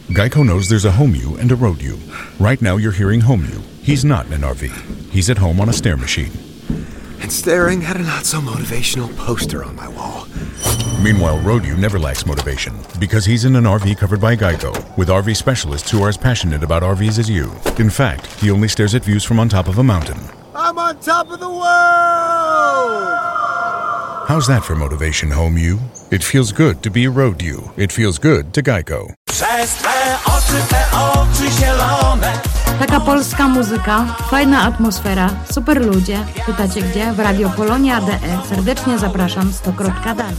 Geico knows there's a home you and a road you. Right now you're hearing home you. He's not in an RV. He's at home on a stair machine. And staring at a not-so-motivational poster on my wall. Meanwhile, road you never lacks motivation because he's in an RV covered by Geico with RV specialists who are as passionate about RVs as you. In fact, he only stares at views from on top of a mountain. I'm on top of the world! How's that for motivation, home you? It feels good to be road you. It feels good to Geico. Przez te oczy zielone. Taka polska muzyka, fajna atmosfera, super ludzie. Pytacie gdzie? W Radio Polonia DE. Serdecznie zapraszam, 100.dane.